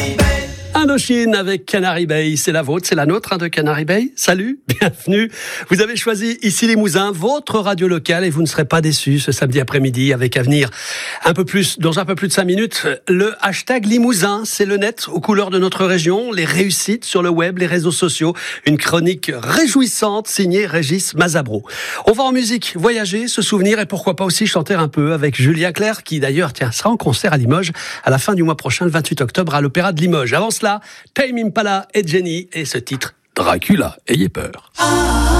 Indochine avec Canary Bay, c'est la vôtre, c'est la nôtre de Canary Bay. Salut, bienvenue. Vous avez choisi ici Limousin, votre radio locale, et vous ne serez pas déçus ce samedi après-midi avec à venir dans un peu plus de 5 minutes, le hashtag Limousin, c'est le net aux couleurs de notre région, les réussites sur le web, les réseaux sociaux, une chronique réjouissante signée Régis Mazabro. On va en musique, voyager, se souvenir et pourquoi pas aussi chanter un peu avec Julia Clerc qui d'ailleurs sera en concert à Limoges à la fin du mois prochain, le 28 octobre à l'Opéra de Limoges. Avant cela, Tame Impala et Jenny et ce titre Dracula, ayez peur.